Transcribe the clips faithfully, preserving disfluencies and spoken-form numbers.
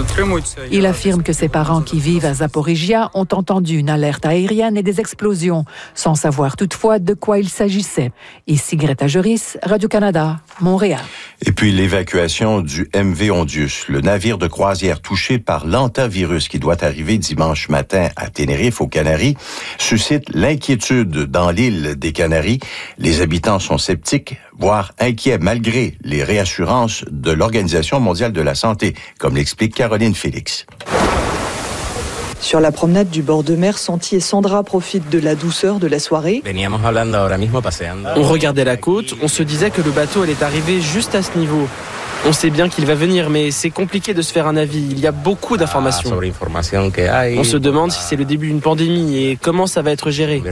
Il affirme que ses parents qui vivent à Zaporizhia ont entendu une alerte aérienne et des explosions, sans savoir toutefois de quoi il s'agissait. Ici Greta Joris, Radio-Canada, Montréal. Et puis l'évacuation du M V Ondius, le navire de croisière touché par l'hantavirus qui doit arriver dimanche matin à Tenerife, aux Canaries, suscite l'inquiétude dans l'île des Canaries. Les habitants sont sceptiques, voire inquiets, malgré les réassurances de l'Organisation mondiale de la santé, comme l'explique Caroline Félix. Sur la promenade du bord de mer, Santi et Sandra profitent de la douceur de la soirée. On regardait la côte, on se disait que le bateau allait arriver juste à ce niveau. On sait bien qu'il va venir, mais c'est compliqué de se faire un avis. Il y a beaucoup d'informations. On se demande si c'est le début d'une pandémie et comment ça va être géré.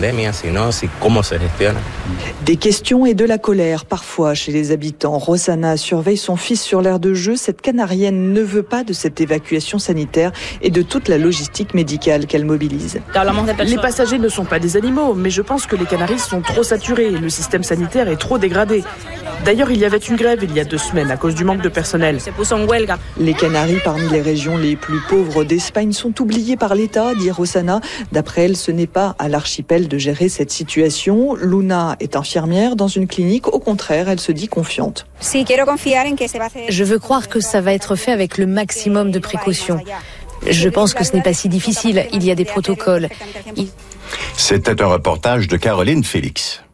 Des questions et de la colère, parfois, chez les habitants. Rosanna surveille son fils sur l'aire de jeu. Cette Canarienne ne veut pas de cette évacuation sanitaire et de toute la logistique médicale qu'elle mobilise. Les passagers ne sont pas des animaux, mais je pense que les Canaries sont trop saturés. Le système sanitaire est trop dégradé. D'ailleurs, il y avait une grève il y a deux semaines à cause du manque de personnel. Les Canaries, parmi les régions les plus pauvres d'Espagne, sont oubliées par l'État, dit Rosanna. D'après elle, ce n'est pas à l'archipel de gérer cette situation. Luna est infirmière dans une clinique. Au contraire, elle se dit confiante. Je veux croire que ça va être fait avec le maximum de précautions. Je pense que ce n'est pas si difficile. Il y a des protocoles. Il... C'était un reportage de Caroline Félix.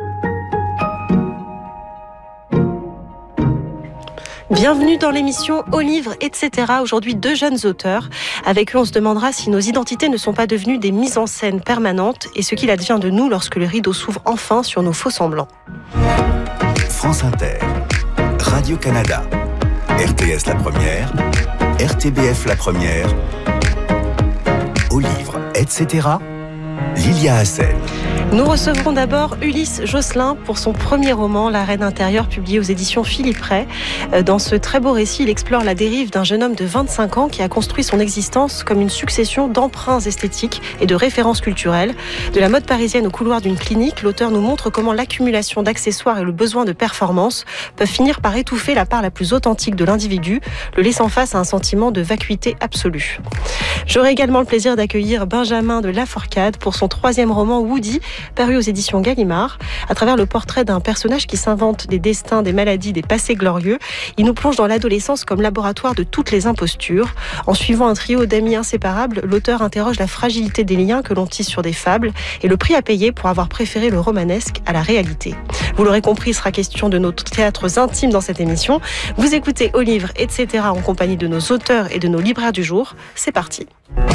Bienvenue dans l'émission Au livre, et cetera. Aujourd'hui, deux jeunes auteurs. Avec eux, on se demandera si nos identités ne sont pas devenues des mises en scène permanentes et ce qu'il advient de nous lorsque le rideau s'ouvre enfin sur nos faux semblants. France Inter, Radio-Canada, R T S La Première, R T B F La Première, Au livre, et cetera. Lilia Hassen. Nous recevrons d'abord Ulysse Josselin pour son premier roman, La Reine intérieure, publié aux éditions Philippe Ray. Dans ce très beau récit, il explore la dérive d'un jeune homme de vingt-cinq ans qui a construit son existence comme une succession d'emprunts esthétiques et de références culturelles. De la mode parisienne au couloir d'une clinique, l'auteur nous montre comment l'accumulation d'accessoires et le besoin de performance peuvent finir par étouffer la part la plus authentique de l'individu, le laissant face à un sentiment de vacuité absolue. J'aurai également le plaisir d'accueillir Benjamin de Laforcade pour son troisième roman Woody, paru aux éditions Gallimard. À travers le portrait d'un personnage qui s'invente des destins, des maladies, des passés glorieux, il nous plonge dans l'adolescence comme laboratoire de toutes les impostures. En suivant un trio d'amis inséparables, l'auteur interroge la fragilité des liens que l'on tisse sur des fables et le prix à payer pour avoir préféré le romanesque à la réalité. Vous l'aurez compris, il sera question de nos théâtres intimes dans cette émission. Vous écoutez Au livre, et cetera en compagnie de nos auteurs et de nos libraires du jour. C'est parti.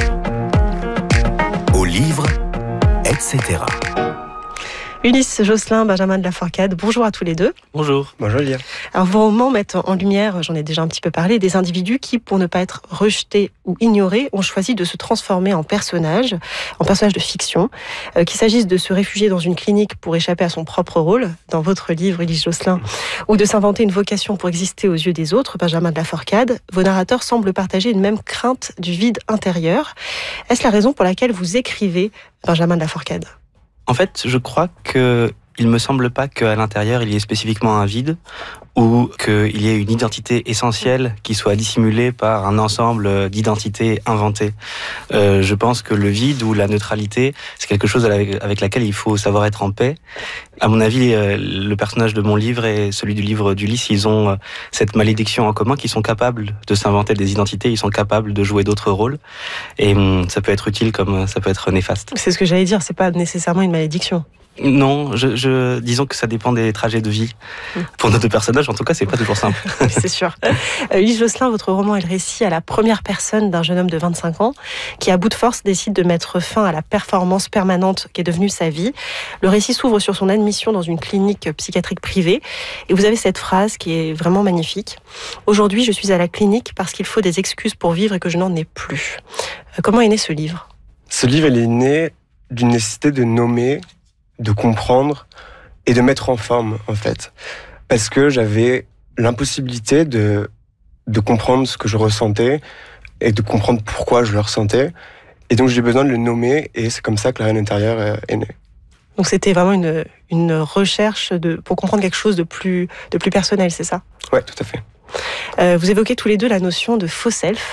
Au livre, et cetera. Ulysse Josselin, Benjamin de Laforcade, bonjour à tous les deux. Bonjour. Bonjour Lilia. Alors vos romans mettent en lumière, j'en ai déjà un petit peu parlé, des individus qui, pour ne pas être rejetés ou ignorés, ont choisi de se transformer en personnages, en personnages de fiction. Euh, qu'il s'agisse de se réfugier dans une clinique pour échapper à son propre rôle, dans votre livre Ulysse Josselin, ou de s'inventer une vocation pour exister aux yeux des autres, Benjamin de Laforcade, vos narrateurs semblent partager une même crainte du vide intérieur. Est-ce la raison pour laquelle vous écrivez, Benjamin de Laforcade ? En fait, je crois que il me semble pas qu'à l'intérieur, il y ait spécifiquement un vide ou qu'il y ait une identité essentielle qui soit dissimulée par un ensemble d'identités inventées. Euh, je pense que le vide ou la neutralité, c'est quelque chose avec, avec laquelle il faut savoir être en paix. À mon avis, euh, le personnage de mon livre et celui du livre d'Ulysse, ils ont euh, cette malédiction en commun, qu'ils sont capables de s'inventer des identités, ils sont capables de jouer d'autres rôles. Et hum, ça peut être utile comme ça peut être néfaste. C'est ce que j'allais dire, c'est pas nécessairement une malédiction. Non, je, je, disons que ça dépend des trajets de vie. Pour nos deux personnages, en tout cas, c'est pas toujours simple. C'est sûr. Euh, Ulysse Josselin, votre roman est le récit à la première personne d'un jeune homme de vingt-cinq ans qui, à bout de force, décide de mettre fin à la performance permanente qui est devenue sa vie. Le récit s'ouvre sur son admission dans une clinique psychiatrique privée et vous avez cette phrase qui est vraiment magnifique. « Aujourd'hui, je suis à la clinique parce qu'il faut des excuses pour vivre et que je n'en ai plus. » euh, Comment est né ce livre ? Ce livre, il est né d'une nécessité de nommer, de comprendre et de mettre en forme, en fait. Parce que j'avais l'impossibilité de, de comprendre ce que je ressentais et de comprendre pourquoi je le ressentais. Et donc, j'ai besoin de le nommer et c'est comme ça que La Reine intérieure est née. Donc, c'était vraiment une, une recherche de, pour comprendre quelque chose de plus, de plus personnel, c'est ça ? Ouais, tout à fait. Euh, vous évoquez tous les deux la notion de faux self.